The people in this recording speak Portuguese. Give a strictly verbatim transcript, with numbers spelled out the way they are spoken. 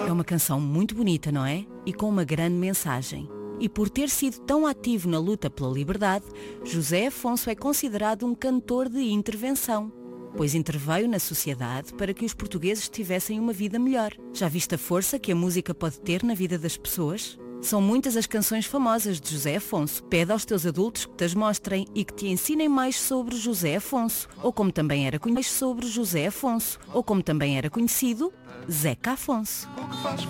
É uma canção muito bonita, não é? E com uma grande mensagem. E por ter sido tão ativo na luta pela liberdade, José Afonso é considerado um cantor de intervenção, pois interveio na sociedade para que os portugueses tivessem uma vida melhor. Já viste a força que a música pode ter na vida das pessoas? São muitas as canções famosas de José Afonso. Pede aos teus adultos que te as mostrem e que te ensinem mais sobre José Afonso, ou como também era conhecido sobre José Afonso, ou como também era conhecido, Zeca Afonso.